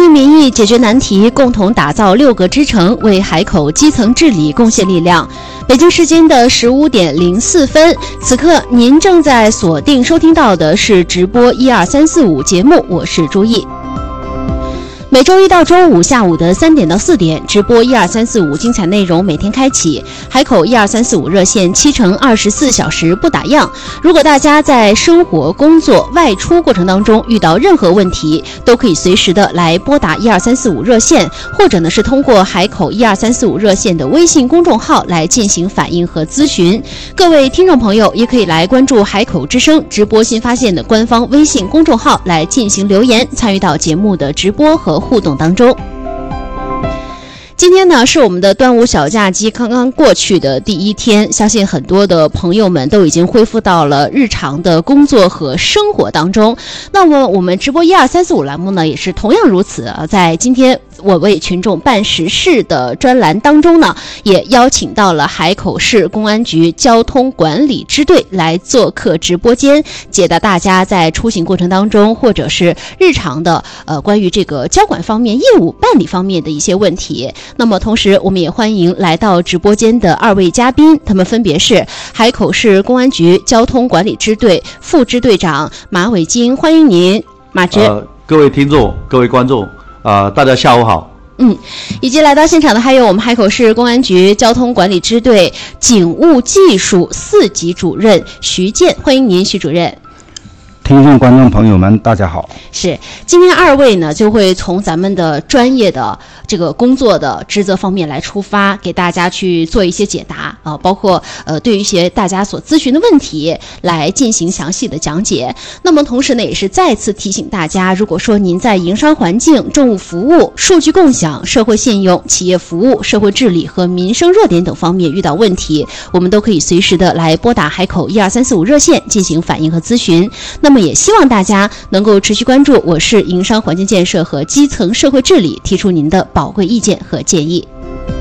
民意，解决难题，共同打造6个支城，为海口基层治理贡献力量。北京时间的15点04分，此刻您正在锁定收听到的是直播12345节目，我是朱毅。每周一到周五下午的3点到4点，直播12345精彩内容每天开启。海口12345热线7乘24小时不打烊。如果大家在生活、工作、外出过程当中遇到任何问题，都可以随时的来拨打12345热线，或者呢是通过海口12345热线的微信公众号来进行反映和咨询。各位听众朋友也可以来关注海口之声直播新发现的官方微信公众号来进行留言，参与到节目的直播和互动当中。今天呢是我们的端午小假期刚刚过去的第一天，相信很多的朋友们都已经恢复到了日常的工作和生活当中。那么我们直播12345栏目呢也是同样如此，在今天我为群众办实事的专栏当中呢，也邀请到了海口市公安局交通管理支队来做客直播间，解答大家在出行过程当中或者是日常的关于这个交管方面业务办理方面的一些问题。那么同时我们也欢迎来到直播间的2位嘉宾，他们分别是海口市公安局交通管理支队副支队长马伟金，欢迎您，马支。 各位听众，各位观众，大家下午好。 以及来到现场的还有我们海口市公安局交通管理支队警务技术4级主任徐健，欢迎您，徐主任。 听众观众朋友们大家好。 是，今天2位呢就会从咱们的专业的这个工作的职责方面来出发，给大家去做一些解答包括对于一些大家所咨询的问题来进行详细的讲解。那么同时呢也是再次提醒大家，如果说您在营商环境、政务服务、数据共享、社会信用、企业服务、社会治理和民生热点等方面遇到问题，我们都可以随时的来拨打海口12345热线进行反映和咨询。那么也希望大家能够持续关注我市营商环境建设和基层社会治理，提出您的宝贵意见和建议。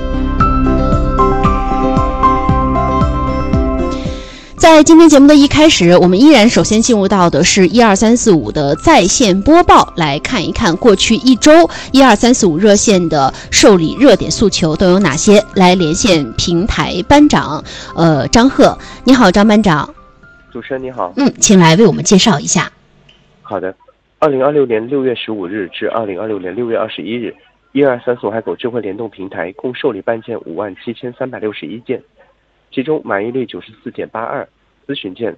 在今天节目的一开始，我们依然首先进入到的是12345的在线播报，来看一看过去一周12345热线的受理热点诉求都有哪些。来连线平台班长张贺，你好，张班长。 主持人你好。 请来为我们介绍一下。 好的，2026年6月15日至2026年6月21日，12345海口智慧联动平台共受理办件57361件，其中满意率94.82%，咨询件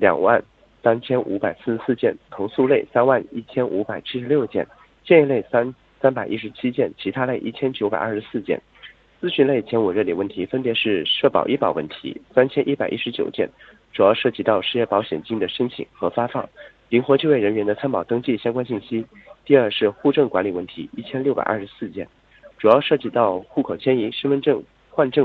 23544件，投诉类31576件，建议类317件，其他类1924件。咨询类前5热点问题分别是社保医保问题3119件，主要涉及到失业保险金的申请和发放，灵活就业人员的参保登记相关信息。第二是户政管理问题1624件，主要涉及到户口迁移、身份证换证